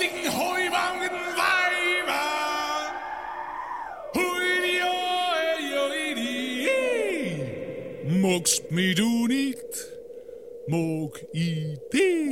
gegen Heuwagenweiber. Hui, magst mi du nicht, mag ich dich.